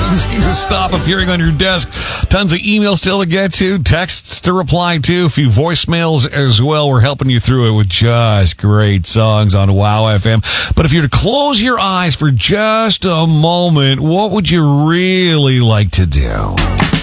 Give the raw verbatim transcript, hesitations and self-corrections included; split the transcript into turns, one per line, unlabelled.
doesn't seem to stop appearing on your desk. Tons of emails still to get to, texts to reply to, a few voicemails as well. We're helping you through it with just great songs on Wow F M. But if you're to close your eyes for just a moment, what would you really like to do?